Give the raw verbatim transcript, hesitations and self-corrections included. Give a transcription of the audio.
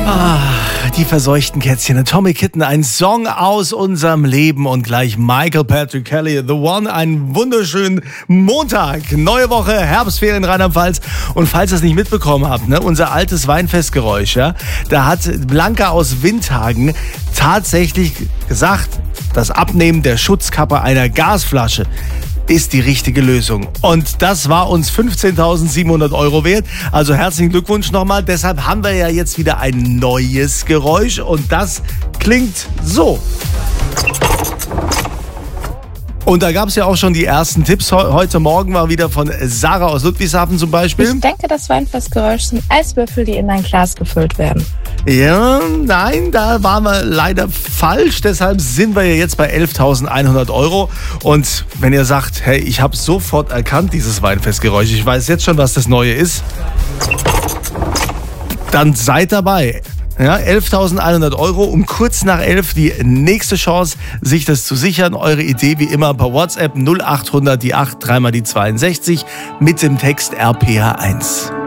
Ah, die verseuchten Kätzchen. Atomic Kitten, ein Song aus unserem Leben und gleich Michael Patrick Kelly, The One. Einen wunderschönen Montag, neue Woche, Herbstferien Rheinland-Pfalz. Und falls ihr es nicht mitbekommen habt, ne, unser altes Weinfestgeräusch, ja, da hat Blanca aus Windhagen tatsächlich gesagt, das Abnehmen der Schutzkappe einer Gasflasche ist die richtige Lösung. Und das war uns fünfzehntausendsiebenhundert Euro wert. Also herzlichen Glückwunsch nochmal. Deshalb haben wir ja jetzt wieder ein neues Geräusch und das klingt so. Und da gab es ja auch schon die ersten Tipps. Heute Morgen war wieder von Sarah aus Ludwigshafen zum Beispiel. Ich denke, das Weinfestgeräusch sind Eiswürfel, die in ein Glas gefüllt werden. Ja, nein, da waren wir leider falsch. Deshalb sind wir ja jetzt bei elftausendeinhundert Euro. Und wenn ihr sagt, hey, ich habe sofort erkannt, dieses Weinfestgeräusch, ich weiß jetzt schon, was das Neue ist, dann seid dabei. Ja, elftausendeinhundert Euro, um kurz nach elf die nächste Chance, sich das zu sichern. Eure Idee wie immer per WhatsApp null achthundert die acht, dreimal die zweiundsechzig mit dem Text R P H eins.